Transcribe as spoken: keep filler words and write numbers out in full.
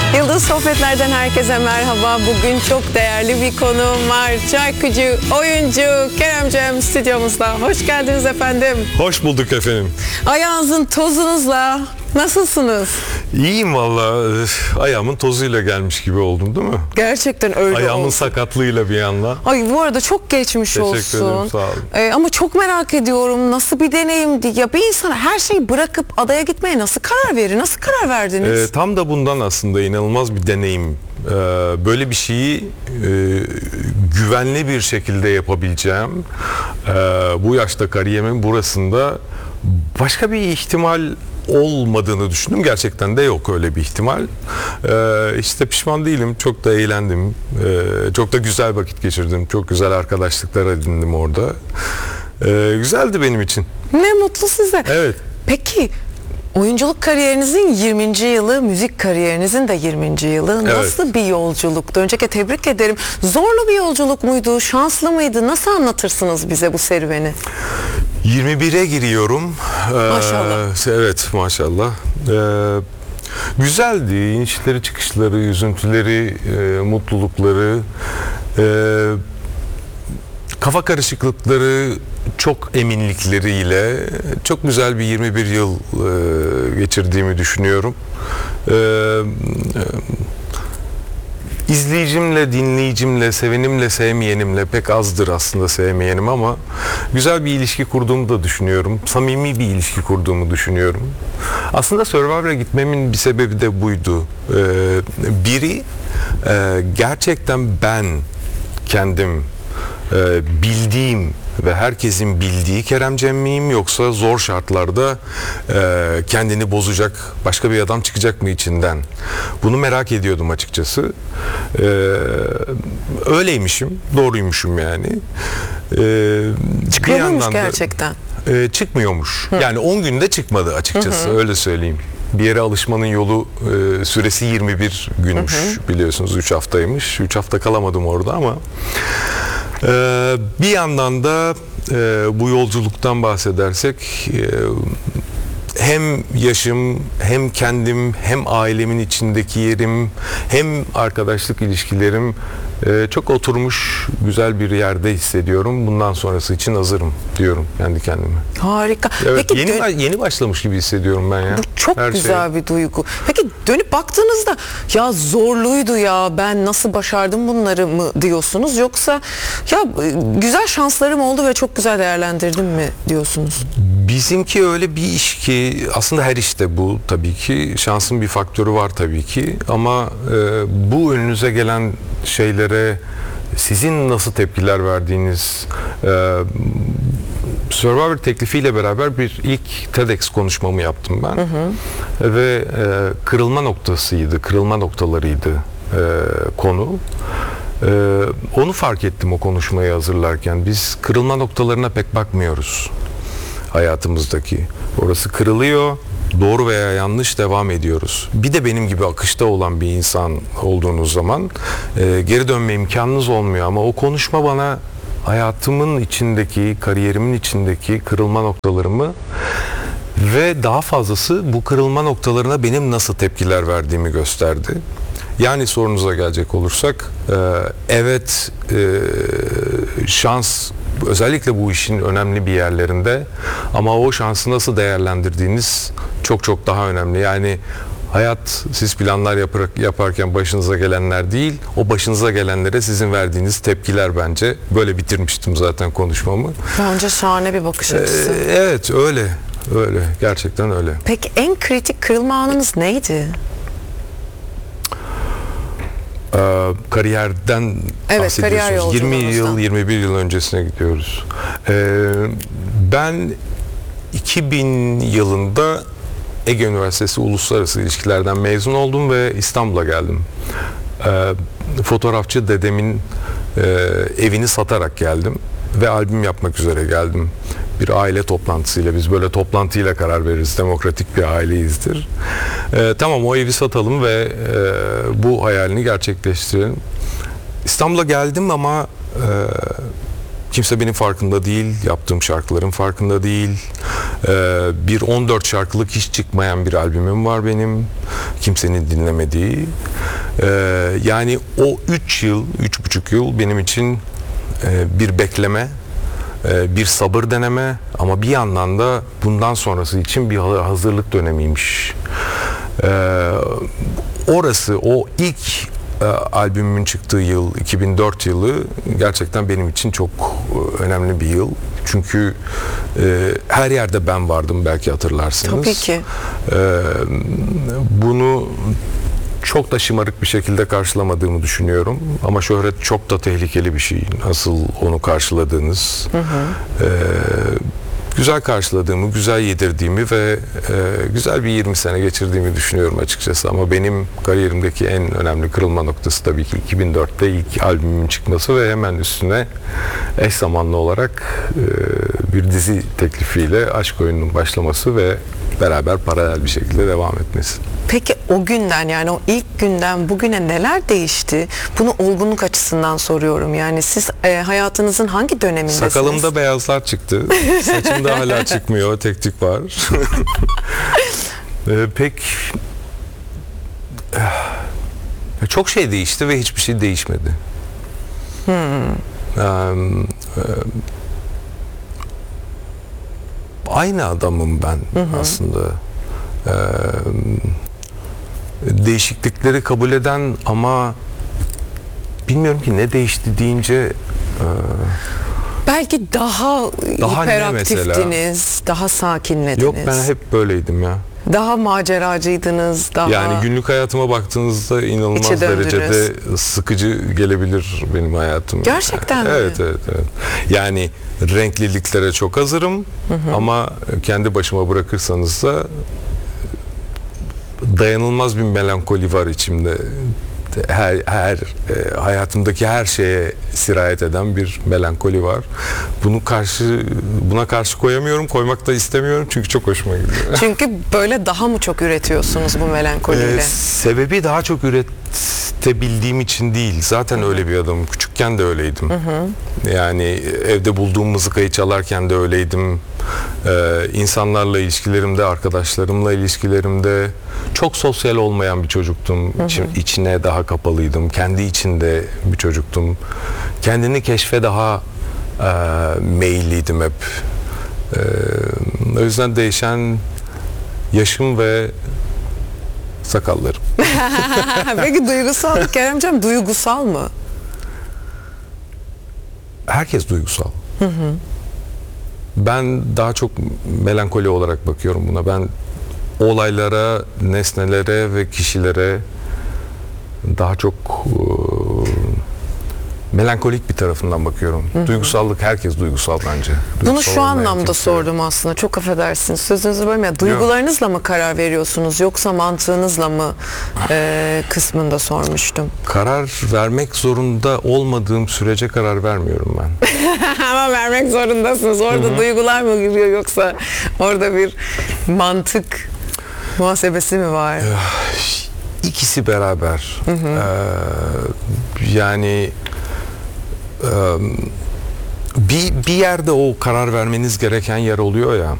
Yıldız Sohbetler'den herkese merhaba. Bugün çok değerli bir konuğum var. Şarkıcı, oyuncu Kerem Cem stüdyomuzda. Hoş geldiniz efendim. Hoş bulduk efendim. Ayağınızın tozunuzla nasılsınız? İyiyim valla. Ayağımın tozuyla gelmiş gibi oldum değil mi? Gerçekten öyle Ayağımın oldu. sakatlığıyla bir yandan. Ay bu arada çok geçmiş Teşekkür olsun. ederim, sağ olun. Ee, ama çok merak ediyorum, nasıl bir deneyimdi? Ya bir insan her şeyi bırakıp adaya gitmeye nasıl karar verir? Nasıl karar verdiniz? Ee, tam da bundan aslında inanılmaz bir deneyim. Ee, böyle bir şeyi e, güvenli bir şekilde yapabileceğim. Ee, bu yaşta kariyerimin burasında başka bir ihtimal olmadığını düşündüm. Gerçekten de yok öyle bir ihtimal. Ee, işte pişman değilim. Çok da eğlendim. Ee, çok da güzel vakit geçirdim. Çok güzel arkadaşlıklar edindim orada. Ee, güzeldi benim için. Ne mutlu size. Evet. Peki oyunculuk kariyerinizin yirminci yılı, müzik kariyerinizin de yirminci yılı. Evet. Nasıl bir yolculuktu? Öncelikle tebrik ederim. Zorlu bir yolculuk muydu? Şanslı mıydı? Nasıl anlatırsınız bize bu serüveni? yirmi bire giriyorum. Maşallah. Ee, evet maşallah. Ee, güzeldi. İnişleri, çıkışları, üzüntüleri, e, mutlulukları, e, kafa karışıklıkları, çok eminlikleriyle çok güzel bir yirmi bir yıl e, geçirdiğimi düşünüyorum. E, e, İzleyicimle, dinleyicimle, sevenimle, sevmeyenimle pek azdır aslında sevmeyenim ama güzel bir ilişki kurduğumu da düşünüyorum. Samimi bir ilişki kurduğumu düşünüyorum. Aslında Survivor'a gitmemin bir sebebi de buydu. Ee, biri e, gerçekten ben kendim e, bildiğim ve herkesin bildiği Kerem Cem miyim, yoksa zor şartlarda e, kendini bozacak başka bir adam çıkacak mı içinden? Bunu merak ediyordum açıkçası. E, öyleymişim, doğruymuşum yani. E, Çıkıyormuş gerçekten. E, çıkmıyormuş. Hı. Yani on günde çıkmadı açıkçası, hı hı. Öyle söyleyeyim. Bir yere alışmanın yolu e, süresi yirmi bir günmüş, hı hı. Biliyorsunuz üç haftaymış. üç hafta kalamadım orada ama Ee, bir yandan da e, bu yolculuktan bahsedersek e, hem yaşım, hem kendim, hem ailemin içindeki yerim, hem arkadaşlık ilişkilerim e, çok oturmuş, güzel bir yerde hissediyorum. Bundan sonrası için hazırım diyorum kendi kendime. Harika. Evet, Peki, yeni dön- yeni başlamış gibi hissediyorum ben ya. Bu çok Her güzel şey. bir duygu. Peki dönüp baktığınızda ya zorluydu ya, ben nasıl başardım bunları mı diyorsunuz, yoksa ya güzel şanslarım oldu ve çok güzel değerlendirdim mi diyorsunuz? Bizimki öyle bir iş ki aslında her işte bu tabii ki şansın bir faktörü var tabii ki ama e, bu önünüze gelen şeylere sizin nasıl tepkiler verdiğiniz, e, Survivor teklifiyle beraber bir ilk TEDx konuşmamı yaptım ben. Hı hı. Ve e, kırılma noktasıydı, kırılma noktalarıydı e, konu. E, onu fark ettim o konuşmayı hazırlarken. Biz kırılma noktalarına pek bakmıyoruz hayatımızdaki. Orası kırılıyor, doğru veya yanlış devam ediyoruz. Bir de benim gibi akışta olan bir insan olduğunuz zaman e, geri dönme imkanınız olmuyor ama o konuşma bana hayatımın içindeki, kariyerimin içindeki kırılma noktalarımı ve daha fazlası bu kırılma noktalarına benim nasıl tepkiler verdiğimi gösterdi. Yani sorunuza gelecek olursak, e, evet e, şans özellikle bu işin önemli bir yerlerinde ama o şansı nasıl değerlendirdiğiniz çok çok daha önemli. Yani hayat siz planlar yapar, yaparken başınıza gelenler değil, o başınıza gelenlere sizin verdiğiniz tepkiler bence. Böyle bitirmiştim zaten konuşmamı. Bence şahane bir bakış açısı. Ee, evet öyle, öyle. Gerçekten öyle. Peki en kritik kırılma anınız neydi? Ee, kariyerden evet, bahsediyorsunuz. kariyer yirmi yıl, yirmi bir yıl öncesine gidiyoruz. Ee, ben iki bin yılında Ege Üniversitesi Uluslararası İlişkilerden mezun oldum ve İstanbul'a geldim. Ee, fotoğrafçı dedemin e, evini satarak geldim ve albüm yapmak üzere geldim. Bir aile toplantısıyla, biz böyle toplantıyla karar veririz, demokratik bir aileyizdir. Ee, tamam o evi satalım ve e, bu hayalini gerçekleştirelim. İstanbul'a geldim ama e, kimse benim farkında değil, yaptığım şarkıların farkında değil. Ee, bir on dört şarkılık hiç çıkmayan bir albümüm var benim. Kimsenin dinlemediği. Ee, yani o üç yıl, üç buçuk yıl benim için e, bir bekleme, e, bir sabır deneme ama bir yandan da bundan sonrası için bir hazırlık dönemiymiş. Ee, orası, o ilk e, albümümün çıktığı yıl, iki bin dört yılı gerçekten benim için çok e, önemli bir yıl. Çünkü e, her yerde ben vardım, belki hatırlarsınız. Tabii ki. E, bunu çok da şımarık bir şekilde karşılamadığımı düşünüyorum. Ama şöhret çok da tehlikeli bir şey. Nasıl onu karşıladığınız. Hı hı. E, güzel karşıladığımı, güzel yedirdiğimi ve e, güzel bir yirmi sene geçirdiğimi düşünüyorum açıkçası. Ama benim kariyerimdeki en önemli kırılma noktası tabii ki iki bin dörtte ilk albümümün çıkması ve hemen üstüne eş zamanlı olarak e, bir dizi teklifiyle Aşk Oyunu'nun başlaması ve beraber paralel bir şekilde devam etmesi. Peki o günden, yani o ilk günden bugüne neler değişti? Bunu olgunluk açısından soruyorum. Yani siz e, hayatınızın hangi dönemindesiniz? Sakalımda beyazlar çıktı. Saçımda hala çıkmıyor. Tek tük var. e, pek e, çok şey değişti ve hiçbir şey değişmedi. Hmm. E, e, aynı adamım ben, hı hı, aslında. E, değişiklikleri kabul eden ama bilmiyorum ki ne değişti deyince e, belki daha, daha hiperaktiftiniz, daha sakinlediniz. Yok, ben hep böyleydim ya. Daha maceracıydınız, daha... Yani günlük hayatıma baktığınızda inanılmaz derecede sıkıcı gelebilir benim hayatım. Gerçekten mi? Evet, evet, evet. Yani renkliliklere çok hazırım, hı hı, ama kendi başıma bırakırsanız da dayanılmaz bir melankoli var içimde. Her, her e, hayatımdaki her şeye sirayet eden bir melankoli var. Bunu karşı buna karşı koyamıyorum, koymak da istemiyorum çünkü çok hoşuma gidiyor. Çünkü böyle daha mı çok üretiyorsunuz bu melankoliyle? Ee, sebebi daha çok üretebildiğim için değil. Zaten, hı hı, öyle bir adamım. Küçükken de öyleydim. Hı hı. Yani evde bulduğum mızıkayı çalarken de öyleydim. Ee, insanlarla ilişkilerimde, arkadaşlarımla ilişkilerimde çok sosyal olmayan bir çocuktum. Hı hı. İç, içine daha kapalıydım. Kendi içinde bir çocuktum. Kendini keşfe daha e, meyilliydim hep. E, o yüzden değişen yaşım ve sakallarım. Peki duygusal, Keremcem duygusal mı? Herkes duygusal. Hı hı. Ben daha çok melankoli olarak bakıyorum buna. Ben olaylara, nesnelere ve kişilere daha çok e, melankolik bir tarafından bakıyorum. Hı hı. Duygusallık, herkes duygusal bence. Duygusal Bunu şu anlamda sordum aslında. Çok affedersiniz. Sözünüzü bölmeyeyim. Duygularınızla mı karar veriyorsunuz yoksa mantığınızla mı e, kısmında sormuştum. Karar vermek zorunda olmadığım sürece karar vermiyorum ben. Ama vermek zorundasınız. Orada, hı hı, duygular mı giriyor yoksa orada bir mantık muhasebesi mi var? İkisi beraber. Hı hı. Ee, yani bir, bir yerde o karar vermeniz gereken yer oluyor ya.